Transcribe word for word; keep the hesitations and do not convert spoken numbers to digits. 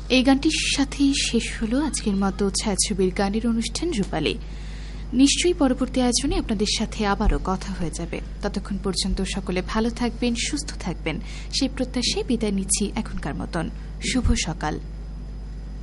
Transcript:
এই গানটির সাথেই শেষ হলো আজকের মতো ছায়াছবির গানের অনুষ্ঠান রূপালী। নিশ্চয়ই পরবর্তী আয়োজনে আপনাদের সাথে আবারও কথা হয়ে যাবে। ততক্ষণ পর্যন্ত সকলে ভালো থাকবেন, সুস্থ থাকবেন সেই প্রত্যাশায় বিদায় নিচ্ছি এখনকার মতন। শুভ সকাল।